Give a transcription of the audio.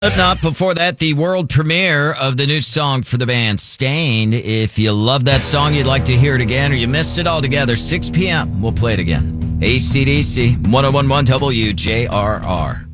Slipknot. Before that, the world premiere of the new song for the band Stained. If you love that song, you'd like to hear it again, or you missed it altogether, 6 p.m. We'll play it again. AC/DC 101.1 WJRR.